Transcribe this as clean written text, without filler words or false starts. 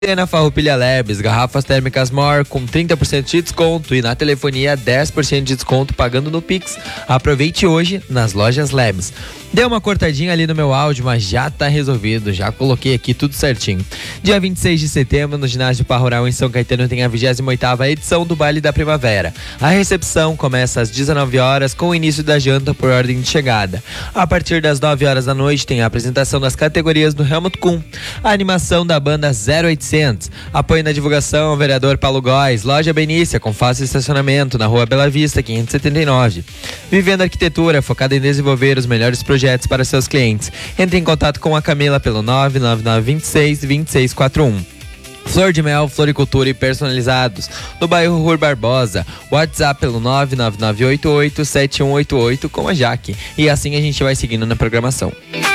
E na Farroupilha Labs, garrafas térmicas More com 30% de desconto e na telefonia 10% de desconto pagando no Pix. Aproveite hoje nas lojas Labs. Deu uma cortadinha ali no meu áudio, mas já tá resolvido, já coloquei aqui tudo certinho. Dia 26 de setembro, no ginásio Parque Rural em São Caetano, tem a 28ª edição do Baile da Primavera. A recepção começa às 19 horas com o início da janta por ordem de chegada. A partir das 9 horas da noite tem a apresentação das categorias do Helmut Kuhn, a animação da banda 0800, apoio na divulgação ao vereador Paulo Góes, loja Benícia com fácil estacionamento na Rua Bela Vista 579. Vivendo Arquitetura, focada em desenvolver os melhores projetos para seus clientes. Entre em contato com a Camila pelo 99926-2641. Flor de Mel, floricultura e personalizados, no bairro Rui Barbosa. WhatsApp pelo 999887188 com a Jaque. E assim a gente vai seguindo na programação.